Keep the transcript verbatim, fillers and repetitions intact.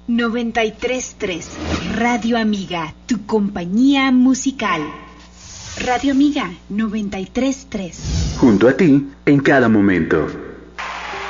noventa y tres punto tres Radio Amiga, tu compañía musical. Radio Amiga noventa y tres punto tres. Junto a ti en cada momento.